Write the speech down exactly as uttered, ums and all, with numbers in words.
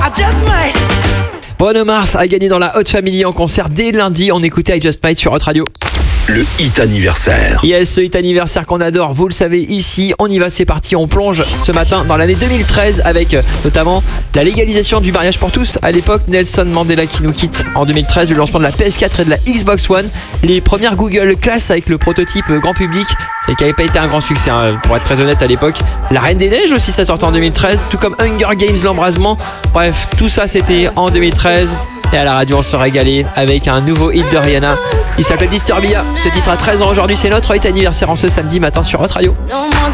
Bruno Mars a gagné dans la Hot Family en concert dès lundi. On écoutait I Just Might sur Hot Radio. Le hit anniversaire. Yes, ce hit anniversaire qu'on adore, vous le savez ici. On y va, c'est parti. On plonge ce matin dans l'année deux mille treize avec euh, notamment la légalisation du mariage pour tous. À l'époque, Nelson Mandela qui nous quitte en deux mille treize, le lancement de la P S quatre et de la Xbox One, les premières Google Class avec le prototype grand public, c'est qui n'avait pas été un grand succès hein, pour être très honnête à l'époque. La Reine des Neiges aussi, ça sortait en deux mille treize, tout comme Hunger Games, l'embrasement. Bref, tout ça c'était en deux mille treize. Et à la radio, on se régalait avec un nouveau hit de Rihanna. Il s'appelle Disturbia. Ce titre a treize ans aujourd'hui. C'est notre hit anniversaire en ce samedi matin sur Hot Radio. No more